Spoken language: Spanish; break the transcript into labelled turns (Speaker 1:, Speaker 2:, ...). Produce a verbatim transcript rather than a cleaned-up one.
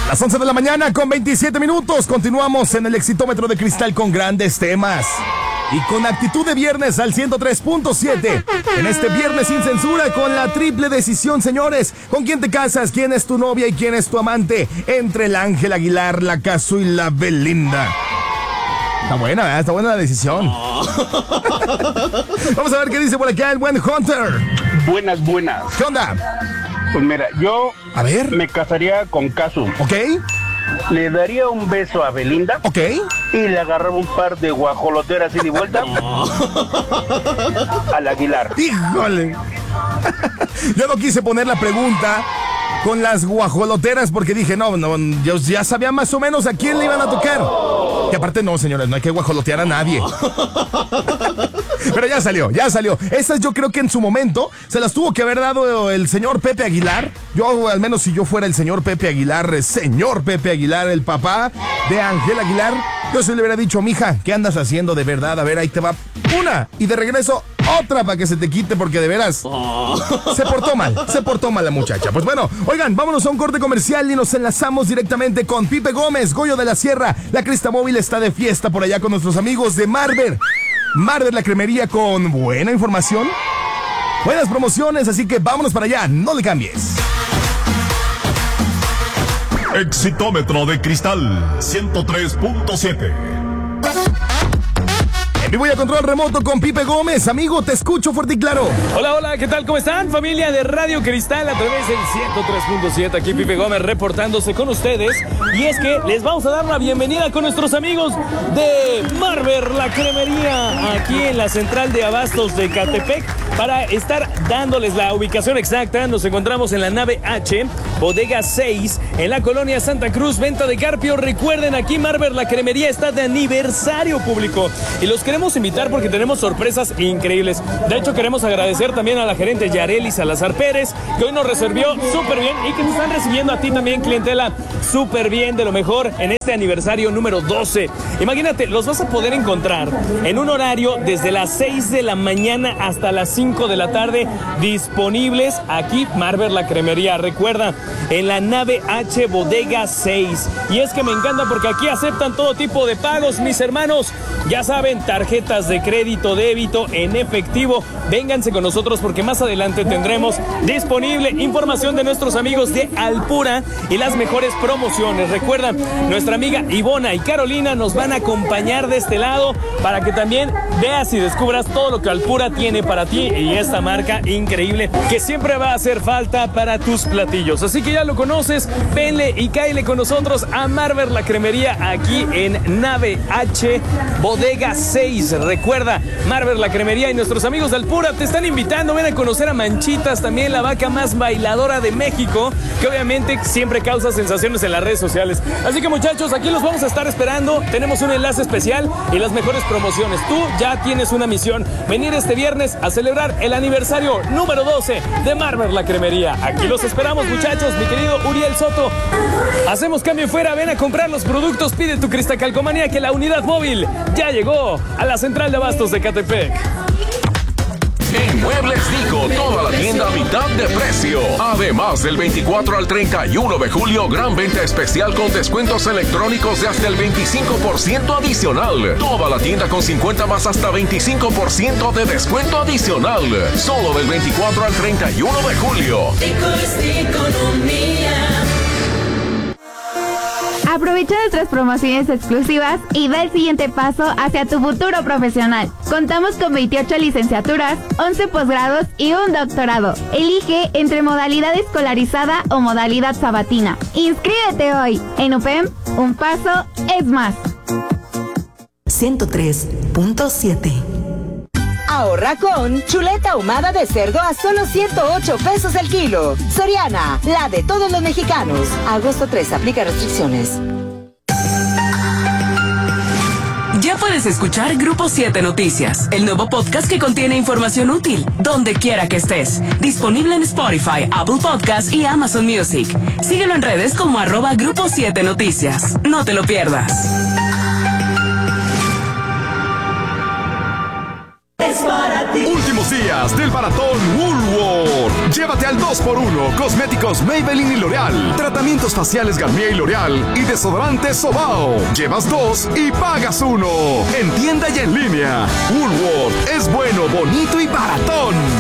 Speaker 1: Las once de la mañana con veintisiete minutos. Continuamos en el Exitómetro de Cristal con grandes temas. Y con actitud de viernes al ciento tres punto siete. En este viernes sin censura con la triple decisión, señores. ¿Con quién te casas? ¿Quién es tu novia y quién es tu amante? Entre el Ángel Aguilar, la Casu y la Belinda. Está buena, ¿verdad? Está buena la decisión. Oh. Vamos a ver qué dice por acá el buen Hunter.
Speaker 2: Buenas, buenas.
Speaker 1: ¿Qué onda?
Speaker 2: Pues mira, yo
Speaker 1: a ver.
Speaker 2: me casaría con Casu.
Speaker 1: Ok.
Speaker 2: Le daría un beso a Belinda.
Speaker 1: Ok.
Speaker 2: Y le agarraba un par de guajoloteras y de vuelta al Aguilar.
Speaker 1: ¡Híjole! Yo no quise poner la pregunta con las guajoloteras porque dije, no, no, yo ya sabía más o menos a quién le iban a tocar. Y aparte no, señores, no hay que guajolotear a nadie. Pero ya salió, ya salió. Esas yo creo que en su momento se las tuvo que haber dado el señor Pepe Aguilar. Yo, al menos si yo fuera el señor Pepe Aguilar, señor Pepe Aguilar, el papá de Ángel Aguilar, yo se le hubiera dicho, mija, ¿qué andas haciendo de verdad? A ver, ahí te va una y de regreso otra para que se te quite porque de veras oh. se portó mal, se portó mal la muchacha. Pues bueno, oigan, vámonos a un corte comercial y nos enlazamos directamente con Pipe Gómez, Goyo de la Sierra. La Crista Móvil está de fiesta por allá con nuestros amigos de Marber. Marber, la cremería con buena información, buenas promociones, así que vámonos para allá, no le cambies.
Speaker 3: Exitómetro de Cristal ciento tres punto siete.
Speaker 1: En vivo y a control remoto con Pipe Gómez. Amigo, te escucho fuerte y claro.
Speaker 4: Hola, hola, ¿qué tal? ¿Cómo están? Familia de Radio Cristal a través del ciento tres punto siete. Aquí Pipe Gómez reportándose con ustedes. Y es que les vamos a dar la bienvenida con nuestros amigos de Marber, la cremería, aquí en la central de abastos de Catepec, para estar dándoles la ubicación exacta. Nos encontramos en la nave H, bodega seis, en la colonia Santa Cruz, venta de Carpio. Recuerden, aquí Marber, la cremería, está de aniversario público. Y los queremos invitar porque tenemos sorpresas increíbles. De hecho, queremos agradecer también a la gerente Yareli Salazar Pérez, que hoy nos recibió súper bien y que nos están recibiendo a ti también, clientela, súper bien, de lo mejor en este aniversario número doce. Imagínate, los vas a poder encontrar en un horario desde las seis de la mañana hasta las cinco de la tarde, disponibles aquí Marber, la cremería. Recuerda, en la nave H, bodega seis. Y es que me encanta porque aquí aceptan todo tipo de pagos, mis hermanos. Ya saben, tarjetas de crédito, débito, en efectivo. Vénganse con nosotros porque más adelante tendremos disponible información de nuestros amigos de Alpura y las mejores promociones. Recuerda, nuestra amiga Ivona y Carolina nos van a acompañar de este lado para que también veas y descubras todo lo que Alpura tiene para ti y esta marca increíble que siempre va a hacer falta para tus platillos. Así que ya lo conoces, venle y cáele con nosotros a Marber, la cremería, aquí en nave H, bodega seis. Recuerda, Marber, la cremería y nuestros amigos de Alpura te están invitando. Ven a conocer a Manchitas, también la vaca más bailadora de México, que obviamente siempre causa sensaciones en las redes sociales. Así que, muchachos, aquí los vamos a estar esperando. Tenemos un enlace especial y las mejores promociones. Tú ya tienes una misión: venir este viernes a celebrar el aniversario número doce de Marber, la cremería. Aquí los esperamos, muchachos. Mi querido Uriel Soto, hacemos cambio fuera. Ven a comprar los productos. Pide tu Crista Calcomanía, que la unidad móvil ya llegó a la central de abastos de Catepec.
Speaker 5: En Muebles Dico, toda la tienda a mitad de precio. Además, del veinticuatro al treinta y uno de julio, gran venta especial con descuentos electrónicos de hasta el veinticinco por ciento adicional. Toda la tienda con cincuenta más hasta veinticinco por ciento de descuento adicional. Solo del veinticuatro al treinta y uno de julio.
Speaker 6: Dico es economía.
Speaker 7: Aprovecha nuestras promociones exclusivas y da el siguiente paso hacia tu futuro profesional. Contamos con veintiocho licenciaturas, once posgrados y un doctorado. Elige entre modalidad escolarizada o modalidad sabatina. Inscríbete hoy. En U P E M, un paso es más.
Speaker 8: ciento tres punto siete.
Speaker 9: Ahorra con chuleta ahumada de cerdo a solo ciento ocho pesos el kilo. Soriana, la de todos los mexicanos. Agosto tres, aplica restricciones.
Speaker 8: Ya puedes escuchar Grupo siete Noticias, el nuevo podcast que contiene información útil, donde quiera que estés. Disponible en Spotify, Apple Podcasts y Amazon Music. Síguelo en redes como arroba Grupo siete Noticias. No te lo pierdas.
Speaker 3: Últimos días del maratón Woolworth. Lleva
Speaker 10: Llévate al dos por uno, cosméticos Maybelline y L'Oreal, tratamientos faciales Garnier y L'Oreal y desodorante Sobao. Llevas dos y pagas uno. En tienda y en línea. Woolworth es bueno, bonito y baratón.